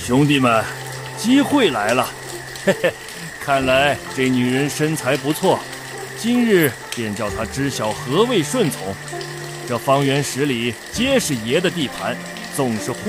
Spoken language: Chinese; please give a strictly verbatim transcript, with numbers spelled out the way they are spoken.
兄弟们，机会来了！嘿嘿，看来这女人身材不错，今日便叫她知晓何谓顺从。这方圆十里皆是爷的地盘，纵是